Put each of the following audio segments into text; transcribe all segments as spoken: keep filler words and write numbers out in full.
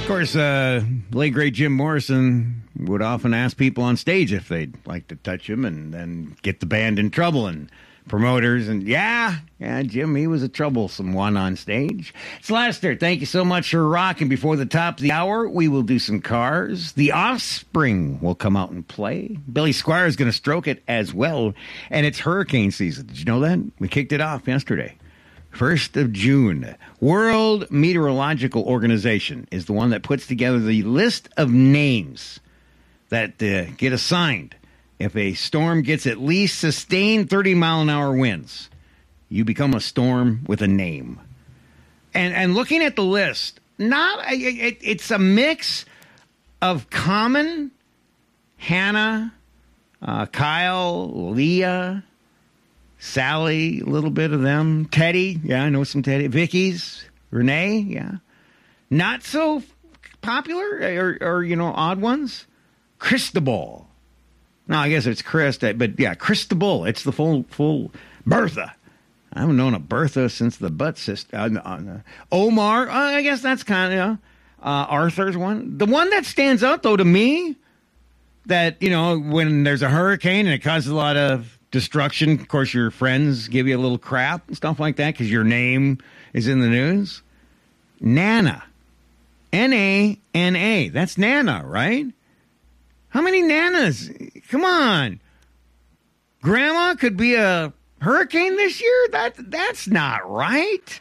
Of course, uh, late great Jim Morrison would often ask people on stage if they'd like to touch him and then get the band in trouble. And promoters and yeah, yeah, Jim, he was a troublesome one on stage. It's Lester. Thank you so much for rocking. Before the top of the hour, we will do some Cars. The Offspring will come out and play. Billy Squier is going to stroke it as well. And it's hurricane season. Did you know that? We kicked it off yesterday. first of June. World Meteorological Organization is the one that puts together the list of names that uh, get assigned if a storm gets at least sustained thirty mile an hour winds. You become a storm with a name. And and looking at the list, not it, it's a mix of common, Hannah, uh, Kyle, Leah, Sally, a little bit of them, Teddy, yeah, I know some Teddy, Vicky's, Renee, yeah, not so popular or, or you know, odd ones, Cristobal. No, I guess it's Chris, but yeah, Cristobal. It's the full full Bertha. I haven't known a Bertha since the butt sister. Uh, uh, Omar, uh, I guess that's kind of, uh, Arthur's one. The one that stands out, though, to me, that, you know, when there's a hurricane and it causes a lot of destruction, of course, your friends give you a little crap and stuff like that because your name is in the news. Nana. N A N A. That's Nana, right? How many Nanas? Come on. Grandma could be a hurricane this year? That That's not right.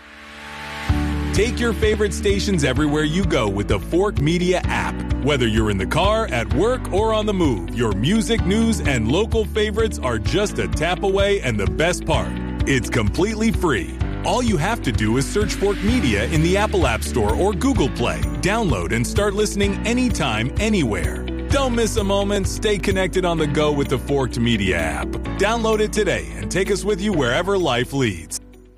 Take your favorite stations everywhere you go with the Fork Media app. Whether you're in the car, at work, or on the move, your music, news, and local favorites are just a tap away, and the best part, it's completely free. All you have to do is search Fork Media in the Apple App Store or Google Play. Download and start listening anytime, anywhere. Don't miss a moment. Stay connected on the go with the Forked Media app. Download it today and take us with you wherever life leads.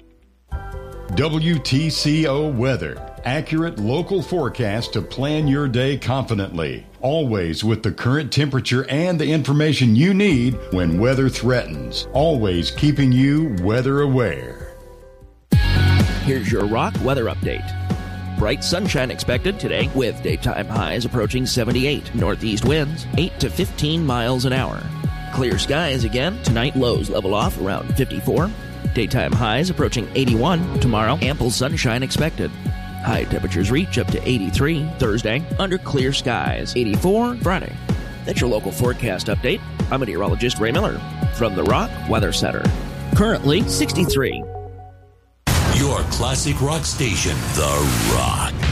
W T C O Weather. Accurate local forecast to plan your day confidently. Always with the current temperature and the information you need when weather threatens. Always keeping you weather aware. Here's your Rock weather update. Bright sunshine expected today with daytime highs approaching seventy-eight. Northeast winds eight to fifteen miles an hour. Clear skies again. Tonight lows level off around fifty-four. Daytime highs approaching eighty-one. Tomorrow ample sunshine expected. High temperatures reach up to eighty-three Thursday under clear skies. eighty-four Friday. That's your local forecast update. I'm meteorologist Ray Miller from the Rock Weather Center. Currently sixty-three. Your classic rock station, The Rock.